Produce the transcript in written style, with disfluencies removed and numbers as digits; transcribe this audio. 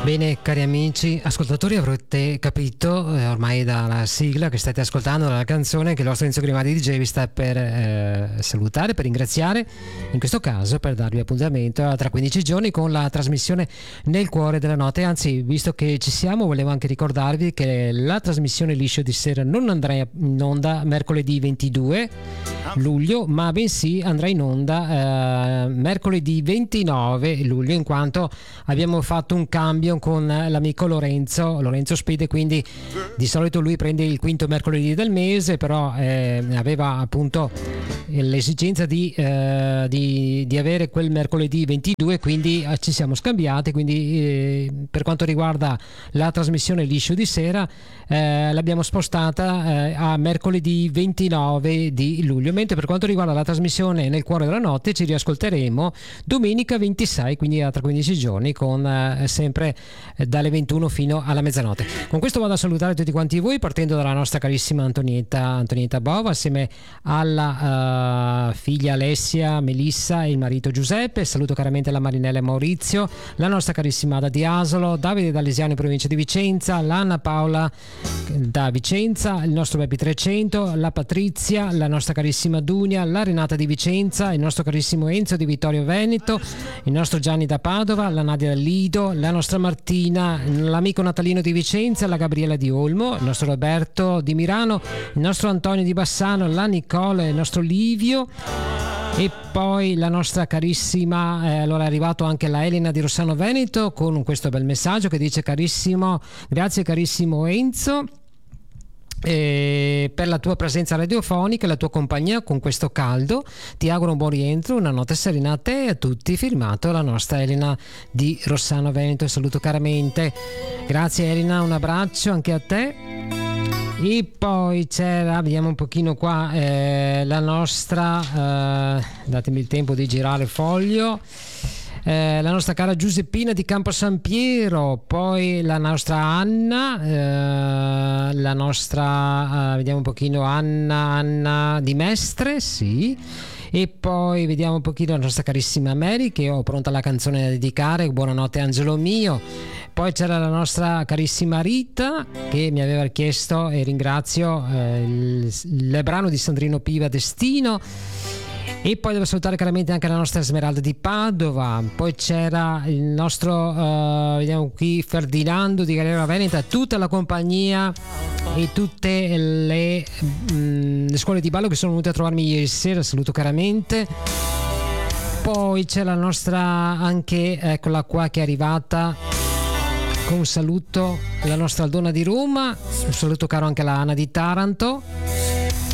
Bene, cari amici ascoltatori, avrete capito ormai dalla sigla che state ascoltando, dalla canzone, che il vostro Enzo Grimari DJ vi sta per salutare, per ringraziare, in questo caso per darvi appuntamento tra 15 giorni con la trasmissione Nel cuore della notte. Anzi, visto che ci siamo, volevo anche ricordarvi che la trasmissione Liscio di sera non andrà in onda mercoledì 22 luglio, ma bensì andrà in onda mercoledì 29 luglio, in quanto abbiamo fatto un cambio con l'amico Lorenzo Spede, quindi di solito lui prende il quinto mercoledì del mese, però aveva appunto l'esigenza di avere quel mercoledì 22, quindi ci siamo scambiati, quindi per quanto riguarda la trasmissione Liscio di sera l'abbiamo spostata a mercoledì 29 di luglio, mentre per quanto riguarda la trasmissione Nel cuore della notte ci riascolteremo domenica 26, quindi tra 15 giorni, con sempre dalle 21 fino alla mezzanotte. Con questo vado a salutare tutti quanti voi, partendo dalla nostra carissima Antonietta Bova, assieme alla figlia Alessia, Melissa e il marito Giuseppe. Saluto caramente la Marinella e Maurizio, la nostra carissima Ada di Asolo, Davide D'Alesiano in provincia di Vicenza, l'Anna Paola da Vicenza, il nostro Baby 300, la Patrizia, la nostra carissima Dunia, la Renata di Vicenza, il nostro carissimo Enzo di Vittorio Veneto, il nostro Gianni da Padova, la Nadia da Lido, la nostra Martina, l'amico Natalino di Vicenza, la Gabriella di Olmo, il nostro Roberto di Milano, il nostro Antonio di Bassano, la Nicole, il nostro Livio, e poi la nostra carissima allora è arrivato anche la Elena di Rossano Veneto con questo bel messaggio che dice: carissimo, grazie carissimo Enzo per la tua presenza radiofonica e la tua compagnia con questo caldo. Ti auguro un buon rientro, una notte serena a te e a tutti. Firmato la nostra Elena di Rossano Veneto. Saluto caramente. Grazie Elena, un abbraccio anche a te. E poi c'era, vediamo un pochino qua, la nostra datemi il tempo di girare il foglio, la nostra cara Giuseppina di Campo San Piero, poi la nostra Anna, la nostra vediamo un pochino Anna di Mestre, sì. E poi vediamo un pochino la nostra carissima Mary, che ho pronta la canzone da dedicare, buonanotte angelo mio. Poi c'era la nostra carissima Rita che mi aveva chiesto, e ringrazio, il brano di Sandrino Piva, Destino. E poi devo salutare chiaramente anche la nostra Esmeralda di Padova. Poi c'era il nostro vediamo qui Ferdinando di Galera Veneta, tutta la compagnia e tutte le scuole di ballo che sono venute a trovarmi ieri sera, saluto caramente. Poi c'è la nostra anche, eccola qua, che è arrivata con un saluto, la nostra Aldona di Roma, un saluto caro anche alla Anna di Taranto.